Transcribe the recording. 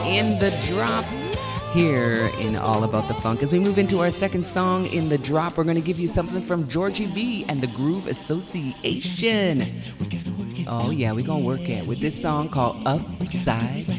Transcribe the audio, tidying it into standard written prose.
In the drop here in All About the Funk. As we move into our second song in the drop, we're going to give you something from Georgie V and the Groove Association. Oh yeah, we're going to work it with this song called Upside